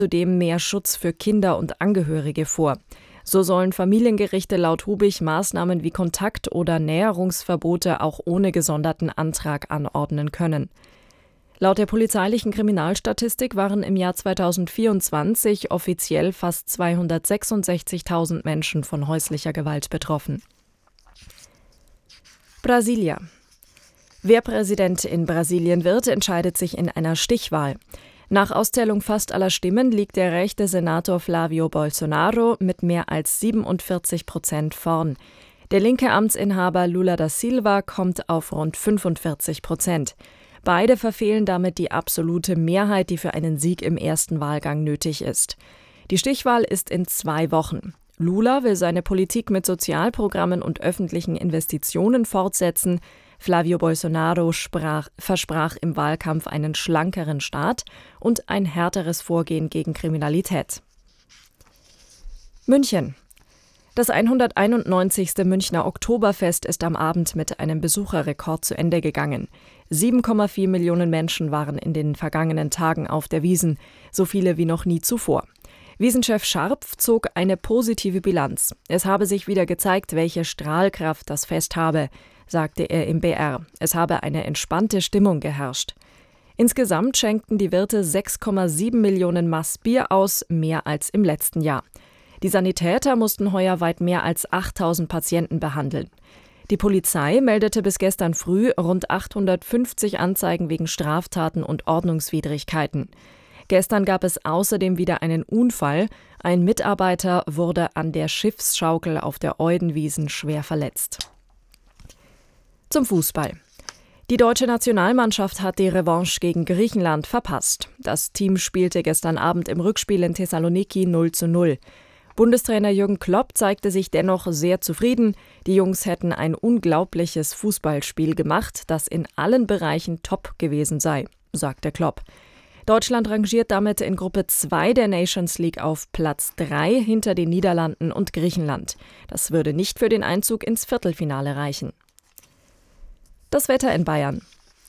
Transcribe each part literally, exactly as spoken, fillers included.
zudem mehr Schutz für Kinder und Angehörige vor. So sollen Familiengerichte laut Hubig Maßnahmen wie Kontakt- oder Näherungsverbote auch ohne gesonderten Antrag anordnen können. Laut der polizeilichen Kriminalstatistik waren im Jahr zweitausendvierundzwanzig offiziell fast zweihundertsechsundsechzigtausend Menschen von häuslicher Gewalt betroffen. Brasilia. Wer Präsident in Brasilien wird, entscheidet sich in einer Stichwahl. Nach Auszählung fast aller Stimmen liegt der rechte Senator Flávio Bolsonaro mit mehr als siebenundvierzig Prozent vorn. Der linke Amtsinhaber Lula da Silva kommt auf rund fünfundvierzig Prozent. Beide verfehlen damit die absolute Mehrheit, die für einen Sieg im ersten Wahlgang nötig ist. Die Stichwahl ist in zwei Wochen. Lula will seine Politik mit Sozialprogrammen und öffentlichen Investitionen fortsetzen. Flávio Bolsonaro sprach, versprach im Wahlkampf einen schlankeren Staat und ein härteres Vorgehen gegen Kriminalität. München. Das hunderteinundneunzigste Münchner Oktoberfest ist am Abend mit einem Besucherrekord zu Ende gegangen. sieben Komma vier Millionen Menschen waren in den vergangenen Tagen auf der Wiesn, so viele wie noch nie zuvor. Wiesenchef Scharpf zog eine positive Bilanz. Es habe sich wieder gezeigt, welche Strahlkraft das Fest habe, sagte er im B R. Es habe eine entspannte Stimmung geherrscht. Insgesamt schenkten die Wirte sechs Komma sieben Millionen Maß Bier aus, mehr als im letzten Jahr. Die Sanitäter mussten heuer weit mehr als achttausend Patienten behandeln. Die Polizei meldete bis gestern früh rund achthundertfünfzig Anzeigen wegen Straftaten und Ordnungswidrigkeiten. Gestern gab es außerdem wieder einen Unfall. Ein Mitarbeiter wurde an der Schiffsschaukel auf der Eudenwiesen schwer verletzt. Zum Fußball. Die deutsche Nationalmannschaft hat die Revanche gegen Griechenland verpasst. Das Team spielte gestern Abend im Rückspiel in Thessaloniki null zu null. Bundestrainer Jürgen Klopp zeigte sich dennoch sehr zufrieden. Die Jungs hätten ein unglaubliches Fußballspiel gemacht, das in allen Bereichen top gewesen sei, sagte Klopp. Deutschland rangiert damit in Gruppe zwei der Nations League auf Platz drei hinter den Niederlanden und Griechenland. Das würde nicht für den Einzug ins Viertelfinale reichen. Das Wetter in Bayern.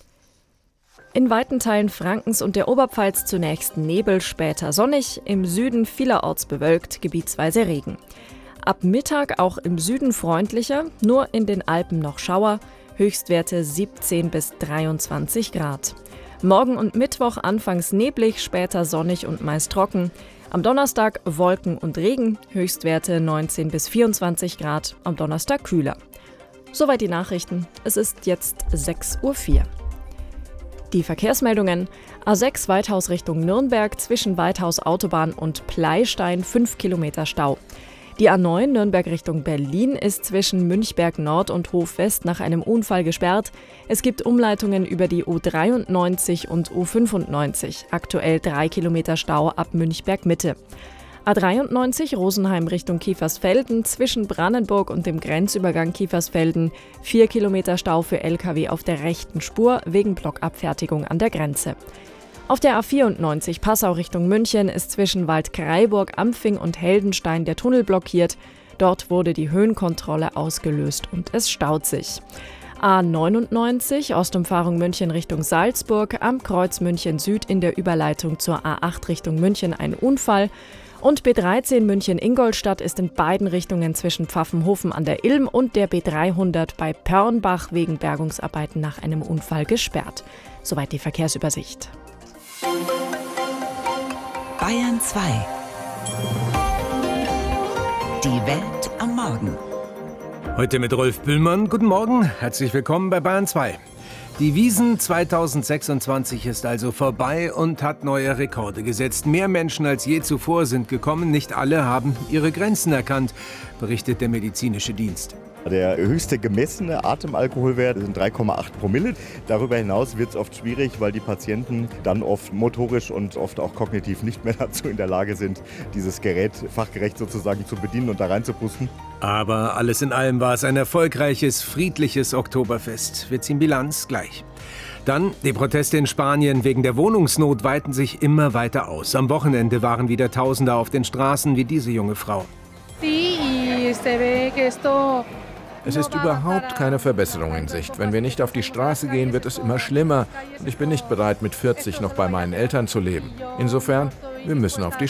In weiten Teilen Frankens und der Oberpfalz zunächst Nebel, später sonnig, im Süden vielerorts bewölkt, gebietsweise Regen. Ab Mittag auch im Süden freundlicher, nur in den Alpen noch Schauer, Höchstwerte siebzehn bis dreiundzwanzig Grad. Morgen und Mittwoch anfangs neblig, später sonnig und meist trocken. Am Donnerstag Wolken und Regen, Höchstwerte neunzehn bis vierundzwanzig Grad, am Donnerstag kühler. Soweit die Nachrichten. Es ist jetzt sechs Uhr vier. Die Verkehrsmeldungen: A sechs Weithaus Richtung Nürnberg, zwischen Weithaus Autobahn und Pleistein fünf Kilometer Stau. Die A neun Nürnberg Richtung Berlin ist zwischen Münchberg Nord und Hof West nach einem Unfall gesperrt. Es gibt Umleitungen über die U dreiundneunzig und U fünfundneunzig. Aktuell drei Kilometer Stau ab Münchberg Mitte. A dreiundneunzig Rosenheim Richtung Kiefersfelden, zwischen Brannenburg und dem Grenzübergang Kiefersfelden vier Kilometer Stau für L K W auf der rechten Spur wegen Blockabfertigung an der Grenze. Auf der A vierundneunzig Passau Richtung München ist zwischen Waldkraiburg, Ampfing und Heldenstein der Tunnel blockiert. Dort wurde die Höhenkontrolle ausgelöst und es staut sich. A neunundneunzig Ostumfahrung München Richtung Salzburg, am Kreuz München Süd in der Überleitung zur A acht Richtung München ein Unfall. Und B dreizehn München-Ingolstadt ist in beiden Richtungen zwischen Pfaffenhofen an der Ilm und der B dreihundert bei Pörnbach wegen Bergungsarbeiten nach einem Unfall gesperrt. Soweit die Verkehrsübersicht. Bayern zwei. Die Welt am Morgen. Heute mit Rolf Bühlmann. Guten Morgen, herzlich willkommen bei Bayern zwei. Die Wiesn zweitausendsechsundzwanzig ist also vorbei und hat neue Rekorde gesetzt. Mehr Menschen als je zuvor sind gekommen. Nicht alle haben ihre Grenzen erkannt, berichtet der medizinische Dienst. Der höchste gemessene Atemalkoholwert sind drei Komma acht Promille. Darüber hinaus wird es oft schwierig, weil die Patienten dann oft motorisch und oft auch kognitiv nicht mehr dazu in der Lage sind, dieses Gerät fachgerecht sozusagen zu bedienen und da reinzupusten. Aber alles in allem war es ein erfolgreiches, friedliches Oktoberfest. Wir ziehen Bilanz gleich. Dann, die Proteste in Spanien wegen der Wohnungsnot weiten sich immer weiter aus. Am Wochenende waren wieder Tausende auf den Straßen wie diese junge Frau. Es ist überhaupt keine Verbesserung in Sicht. Wenn wir nicht auf die Straße gehen, wird es immer schlimmer. Und ich bin nicht bereit, mit vierzig noch bei meinen Eltern zu leben. Insofern, wir müssen auf die